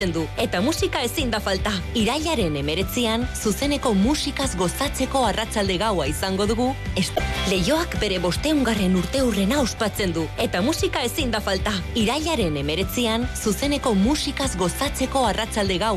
du, eta musika ezin da falta. Irailaren 19an, zuzeneko musikaz gozatzeko arratsalde gaua izango dugu. Leioak bere 500. urteurrena ospatzen du, eta musika ezin da falta. Irailaren 19an, zuzeneko musikaz gozatzeko arratsalde gaua